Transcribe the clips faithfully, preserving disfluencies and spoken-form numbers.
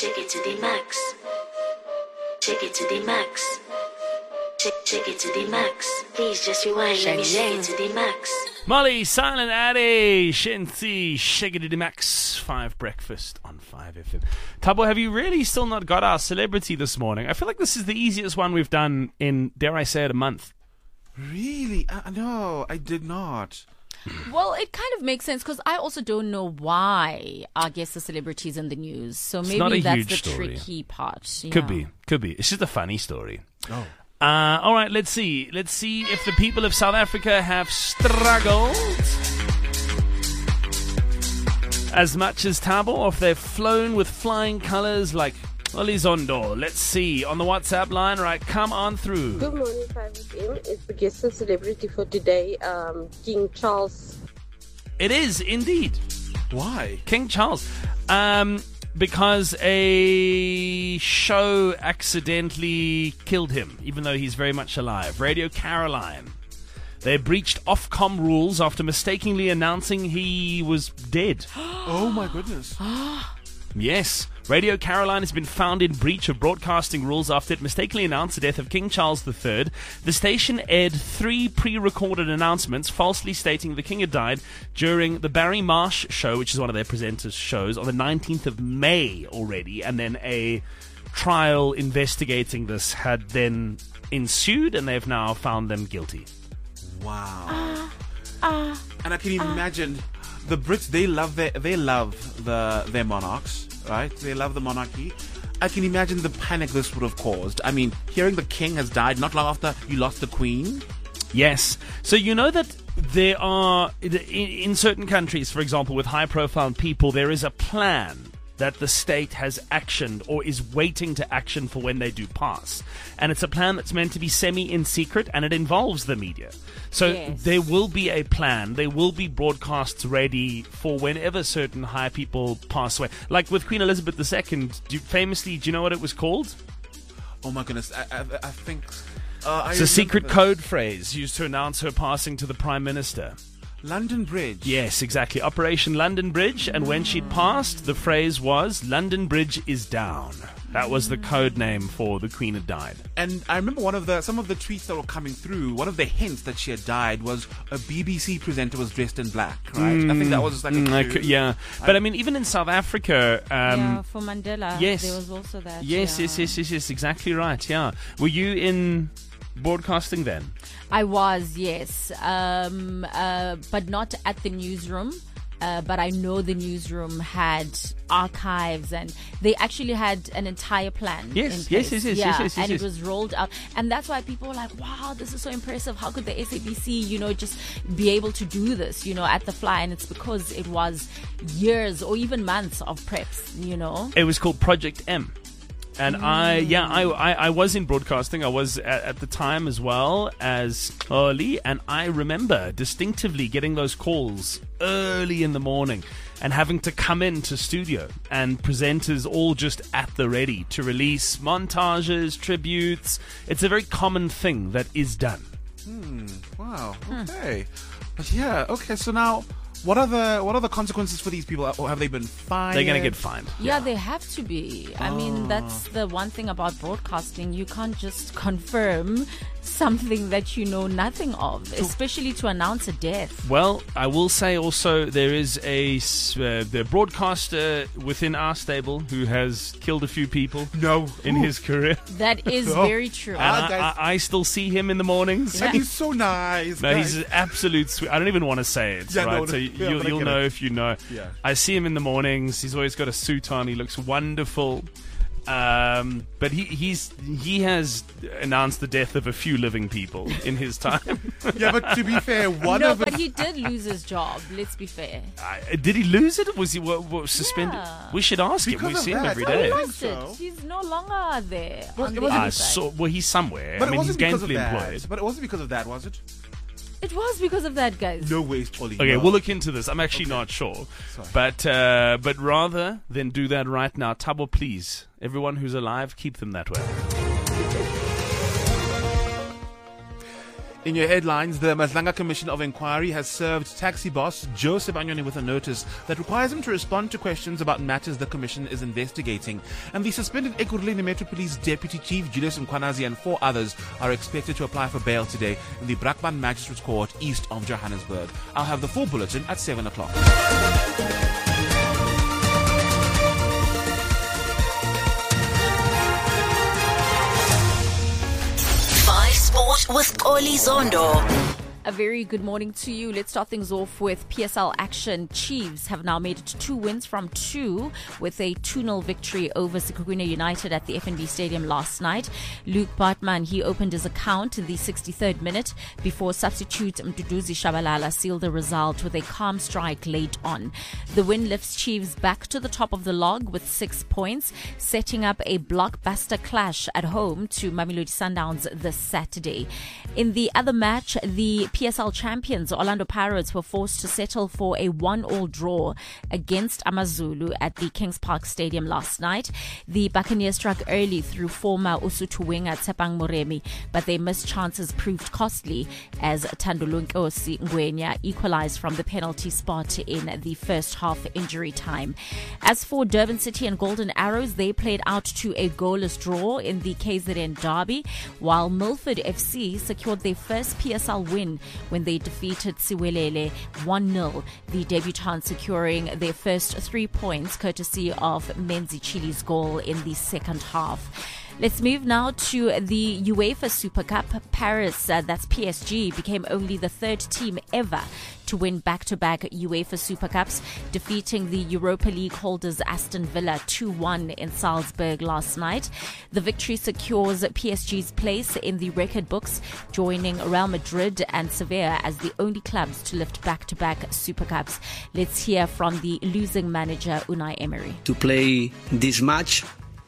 Take it to the max. Take it to the max. Take, take it to the max. Please just rewind. Let me shake it to the max. Molly, Silent Addy, Shenzi, Shake It to the Max. Five Breakfast on five F M. Tabo, have you really still not got our celebrity this morning? I feel like this is the easiest one we've done in, dare I say it, a month. Really? Uh, no, I did not. Well, it kind of makes sense because I also don't know why our guest the celebrities in the news. So maybe not a that's huge the story. tricky part. Yeah. Could be, could be. It's just a funny story. Oh. Uh, all right, let's see. Let's see if the people of South Africa have struggled as much as Tabo, or if they've flown with flying colours like Olizondo. Let's see. On the WhatsApp line, right, come on through. Good morning, five F M. It's the guest and celebrity for today, um, King Charles. It is, indeed. Why? King Charles. Um, because a show accidentally killed him, even though he's very much alive. Radio Caroline. They breached Ofcom rules after mistakenly announcing he was dead. Oh, my goodness. Yes. Radio Caroline has been found in breach of broadcasting rules after it mistakenly announced the death of King Charles the Third. The station aired three pre-recorded announcements falsely stating the king had died during the Barry Marsh show, which is one of their presenters' shows, on the nineteenth of May already, and then a trial investigating this had then ensued, and they've now found them guilty. Wow. Uh, uh, and I can imagine the Brits, they love their, they love the their monarchs, right? They love the monarchy. I can imagine the panic this would have caused. I mean, hearing the king has died not long after you lost the queen. Yes. So you know that there are, in certain countries, for example, with high-profile people, there is a plan that the state has actioned or is waiting to action for when they do pass. And it's a plan that's meant to be semi-in secret, and it involves the media. So Yes. there will be a plan. There will be broadcasts ready for whenever certain high people pass away. Like with Queen Elizabeth the Second, do you, famously, do you know what it was called? Oh my goodness, I, I, I think... Uh, I It's a secret remember code phrase used to announce her passing to the Prime Minister. this. London Bridge. Yes, exactly. Operation London Bridge, and when she'd passed, the phrase was, London Bridge is down. That was the code name for the Queen had died. And I remember one of the some of the tweets that were coming through. One of the hints that she had died was a B B C presenter was dressed in black, right? I think that was like a Mm, I clue. cou- yeah. But I mean, even in South Africa... Um, yeah, for Mandela, yes. there was also that. yes, yeah. yes, yes, yes, yes, exactly right, yeah. Were you in broadcasting then? I was, yes, um, uh, but not at the newsroom. Uh, but I know the newsroom had archives, and they actually had an entire plan. Yes, in yes, place. yes, yes, yes, yeah, yes, yes, and yes. it was rolled out, and that's why people were like, "Wow, this is so impressive! How could the S A B C, you know, just be able to do this, you know, at the fly?" And it's because it was years or even months of preps, you know. It was called Project M. And I, yeah, I, I, I was in broadcasting. I was at, at the time as well as early, and I remember distinctively getting those calls early in the morning and having to come into studio, and presenters all just at the ready to release montages, tributes. It's a very common thing that is done. Hmm. Wow. Okay. But yeah. Okay. So now, what are the what are the consequences for these people? Or have they been fined? They're going to get fined. Yeah, they have to be. I Oh. mean, that's the one thing about broadcasting. You can't just confirm something that you know nothing of, especially to announce a death. Well, I will say also there is a s- uh, the broadcaster within our stable who has killed a few people No. in Ooh. his career. That is Oh. very true. And Ah, I, guys. I, I still see him in the mornings. Yeah. And he's so nice. No, guys. he's an absolute sweet. I don't even want to say it, Yeah, right? no, so no, you, yeah, you'll, but I you'll get know it. if you know. Yeah. I see him in the mornings. He's always got a suit on. He looks wonderful. Um, but he he's he has announced the death of a few living people in his time. Yeah, but to be fair, one no, of but them. he did lose his job. Let's be fair. I, did he lose it? Was he what, what, suspended? Yeah. We should ask him. Because We of see him that. every No, He day. think lost so. it. He's no longer there. But on it the wasn't- Ah, inside. so well, he's somewhere. But I it mean, he's wasn't because of gainfully that. employed. But it wasn't because of that, was it? It was because of that, guys. No way, Ollie. Okay, no. we'll look into this. I'm actually Okay. not sure. Sorry. But uh, but rather than do that right now, Tabo, please, everyone who's alive, keep them that way. In your headlines, the Matlanga Commission of Inquiry has served taxi boss Joe Sebanyoni with a notice that requires him to respond to questions about matters the commission is investigating. And the suspended Ekurhuleni Metro Police Deputy Chief Julius Mkwanazi and four others are expected to apply for bail today in the Brakpan Magistrates Court east of Johannesburg. I'll have the full bulletin at seven o'clock. Sport with Oli Zondo. A very good morning to you. Let's start things off with P S L action. Chiefs have now made it to two wins from two with a two nil victory over Sekhukhune United at the F N B Stadium last night. Luke Bartman, he opened his account in the sixty-third minute before substitute Mduduzi Shabalala sealed the result with a calm strike late on. The win lifts Chiefs back to the top of the log with six points, setting up a blockbuster clash at home to Mamelodi Sundowns this Saturday. In the other match, the P S L champions Orlando Pirates were forced to settle for a one-all draw against AmaZulu at the Kings Park Stadium last night. The Buccaneers struck early through former Usuthu winger Tsepang Moremi, but their missed chances proved costly as Tandulunkosi Ngwenya equalized from the penalty spot in the first half injury time. As for Durban City and Golden Arrows, they played out to a goalless draw in the K Z N derby, while Milford F C secured their first P S L win when they defeated Siwelele one nil, the debutants securing their first three points courtesy of Menzi Chili's goal in the second half. Let's move now to the UEFA Super Cup. Paris, uh, that's P S G, became only the third team ever to win back-to-back UEFA Super Cups, defeating the Europa League holders Aston Villa two one in Salzburg last night. The victory secures P S G's place in the record books, joining Real Madrid and Sevilla as the only clubs to lift back-to-back Super Cups. Let's hear from the losing manager Unai Emery. To play this match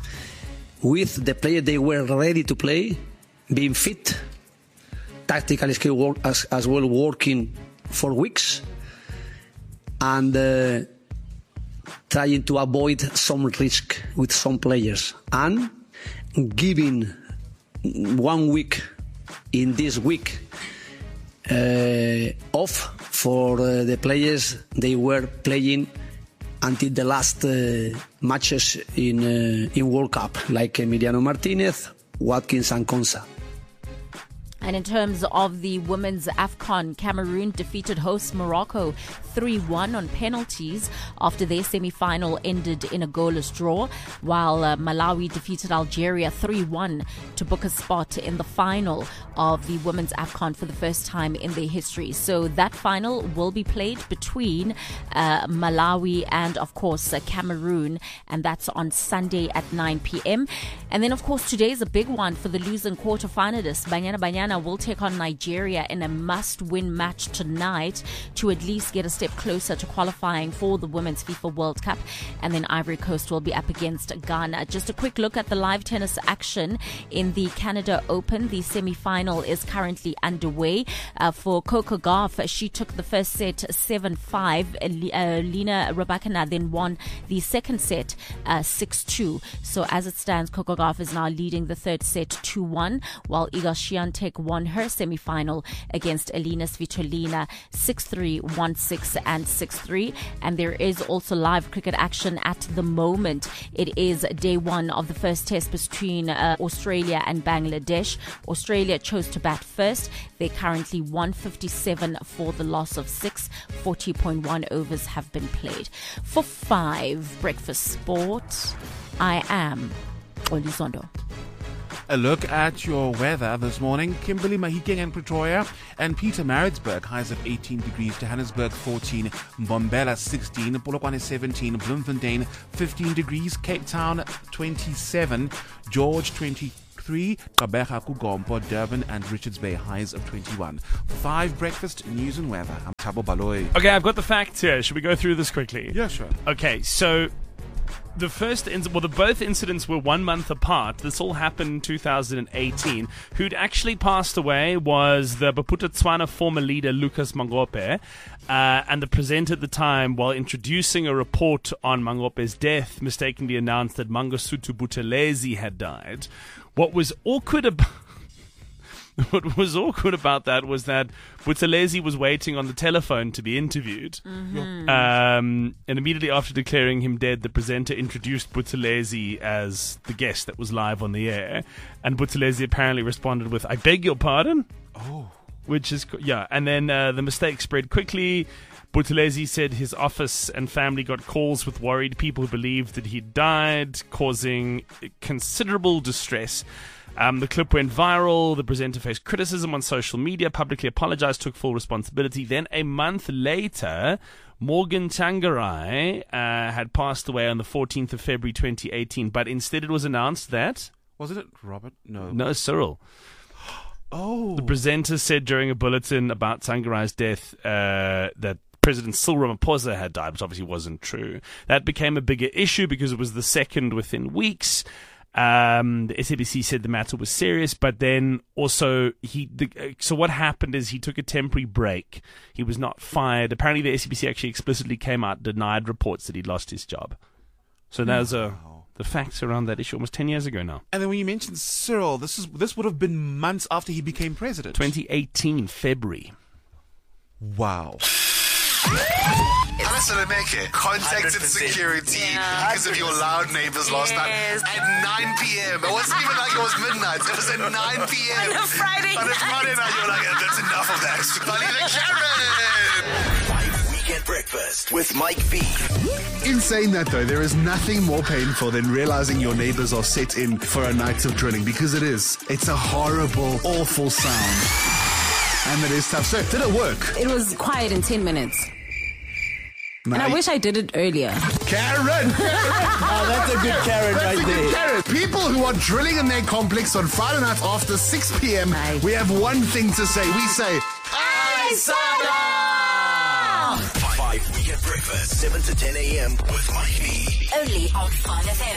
with the players they were ready to play, being fit, tactical skill work as, as well working for weeks, and uh, trying to avoid some risk with some players, and giving one week in this week uh, off for uh, the players they were playing until the last uh, matches in uh, in World Cup, like Emiliano Martinez, Watkins and Konsa. And in terms of the women's AFCON, Cameroon defeated host Morocco three one on penalties after their semi-final ended in a goalless draw, while uh, Malawi defeated Algeria three one to book a spot in the final of the women's AFCON for the first time in their history. So that final will be played between uh, Malawi and, of course, uh, Cameroon, and that's on Sunday at nine p.m. And then, of course, today is a big one for the losing quarterfinalists. Banyana Banyana will take on Nigeria in a must-win match tonight to at least get a step closer to qualifying for the Women's FIFA World Cup. And then Ivory Coast will be up against Ghana. Just a quick look at the live tennis action in the Canada Open. The semi-final is currently underway. Uh, for Coco Gauff, she took the first set seven five. Uh, Lena Rybakina then won the second set uh, six two. So as it stands, Coco Gauff is now leading the third set two one, while Iga Swiatek won her semi-final against Elina Svitolina six three, one six and six three. And there is also live cricket action at the moment. It is day one of the first test between uh, Australia and Bangladesh. Australia chose to bat first. They're currently one fifty-seven for the loss of six. forty point one overs have been played. For five Breakfast Sport, I am Oli Zondo. A look at your weather this morning. Kimberley, Mahikeng and Pretoria and Peter Maritzburg, highs of eighteen degrees, Johannesburg fourteen, Mbombela sixteen, Polokwane seventeen, Bloemfontein fifteen degrees, Cape Town twenty-seven, George twenty-three, Gqeberha, Kugompo, Durban and Richards Bay, highs of twenty-one. Five Breakfast News and Weather. I'm Thabo Baloyi. Okay, I've got the facts here. Should we go through this quickly? Yeah, sure. Okay, so the first, inc- well, the both incidents were one month apart. This all happened in two thousand eighteen. Who'd actually passed away was the Baputa Tswana former leader Lucas Mangope, uh, and the presenter at the time, while introducing a report on Mangope's death, mistakenly announced that Mangosuthu Buthelezi had died. What was awkward about what was awkward about that was that Buthelezi was waiting on the telephone to be interviewed. Mm-hmm. Um, and immediately after declaring him dead, the presenter introduced Buthelezi as the guest that was live on the air. And Buthelezi apparently responded with, "I beg your pardon?" Oh. Which is, yeah. And then uh, the mistake spread quickly. Buthelezi said his office and family got calls with worried people who believed that he died, causing considerable distress. Um, the clip went viral. The presenter faced criticism on social media, publicly apologized, took full responsibility. Then a month later, Morgan Tsvangirai uh, had passed away on the fourteenth of February twenty eighteen. But instead it was announced that... Wasn't it Robert? No. No, Cyril. Oh. The presenter said during a bulletin about Tsvangirai's death uh, that President Cyril Ramaphosa had died, which obviously wasn't true. That became a bigger issue because it was the second within weeks. Um, the S A B C said the matter was serious, but then also he. The, so what happened is he took a temporary break. He was not fired. Apparently, the S A B C actually explicitly came out, denied reports that he'd lost his job. So that was a, the facts around that issue almost ten years ago now. And then when you mentioned Cyril, this is this would have been months after he became president. twenty eighteen, February. Wow. Listen, Emeke, contacted security Yeah. because of your loud neighbors last Yes. night at nine p.m. It wasn't even like it was midnight. It was at nine p.m. On a Friday On a Friday night, you're like, that's enough of that. Bunny the Karen! Five Weekend Breakfast with Mike V. In saying that, though, there is nothing more painful than realizing your neighbors are set in for a night of drilling, because it is. It's a horrible, awful sound. And it is tough. So, did it work? It was quiet in ten minutes. And I wish I did it earlier. Karen! Oh, that's a good Karen That's right a good there. Karen. People who are drilling in their complex on Friday night after six p.m., Aye. we have one thing to say. We say, Aisada! Five Weekend Breakfast, seven to ten a.m. with Mike V. Only on five F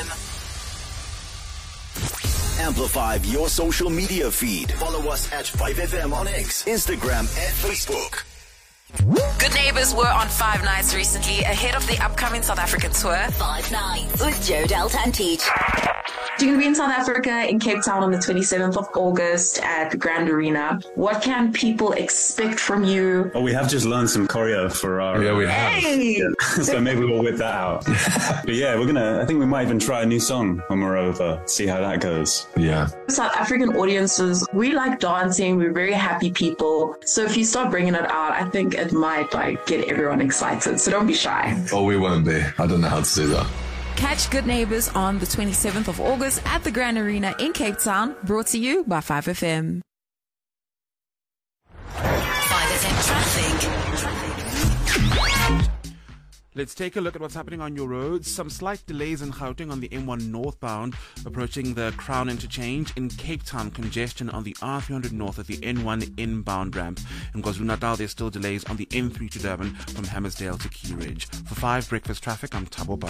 M. Amplify your social media feed. Follow us at five F M on X, Instagram, and Facebook. Good Neighbours were on Five Nights recently ahead of the upcoming South African tour. Five Nights with Joe Deltantich. You're going to be in South Africa, in Cape Town on the twenty-seventh of August at the Grand Arena. What can people expect from you? Oh, we have just learned some choreo for our... Yeah, we have. Hey! Yeah. So maybe we'll whip that out. But yeah, we're going to... I think we might even try a new song when we're over, see how that goes. Yeah. South African audiences, we like dancing. We're very happy people. So if you start bringing it out, I think it might like get everyone excited. So don't be shy. Oh, we won't be. I don't know how to say that. Catch Good Neighbours on the twenty-seventh of August at the Grand Arena in Cape Town. Brought to you by five F M. five F M traffic. Let's take a look at what's happening on your roads. Some slight delays in Gauteng on the M one northbound, approaching the Crown interchange. In Cape Town, congestion on the R three hundred north at the N one inbound ramp. In KwaZulu-Natal, there's still delays on the N three to Durban from Hammersdale to Key Ridge. For five Breakfast Traffic, I'm Tabo Bar.